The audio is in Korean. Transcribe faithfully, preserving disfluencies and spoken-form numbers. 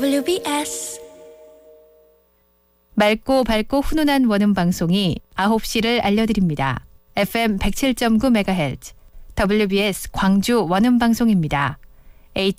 더블유비에스 맑고 밝고 훈훈한 원음 방송이 아홉 시를 알려드립니다. 에프엠 백칠 점 구 메가헤르츠 더블유비에스 광주 원음 방송입니다.